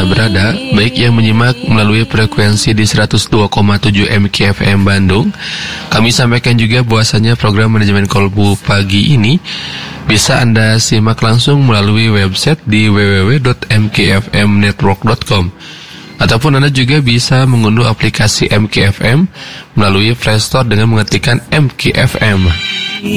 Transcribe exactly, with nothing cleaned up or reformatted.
Anda berada, baik yang menyimak melalui frekuensi di seratus dua koma tujuh M K F M Bandung. Kami sampaikan juga bahwasanya program manajemen kolbu pagi ini bisa Anda simak langsung melalui website di w w w dot m k f m network dot com. Ataupun Anda juga bisa mengunduh aplikasi M K F M melalui Play Store dengan mengetikkan M K F M.